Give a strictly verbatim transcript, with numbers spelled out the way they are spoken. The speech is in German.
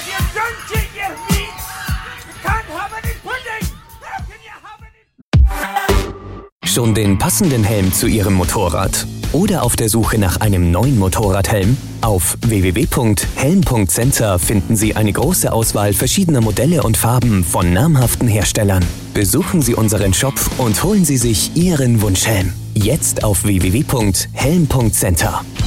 You don't get your meat. You can't have any pudding. How can you have any... Schon den passenden Helm zu Ihrem Motorrad? Oder auf der Suche nach einem neuen Motorradhelm? Auf w w w punkt helm punkt center finden Sie eine große Auswahl verschiedener Modelle und Farben von namhaften Herstellern. Besuchen Sie unseren Shop und holen Sie sich Ihren Wunschhelm. Jetzt auf w w w punkt helm punkt center.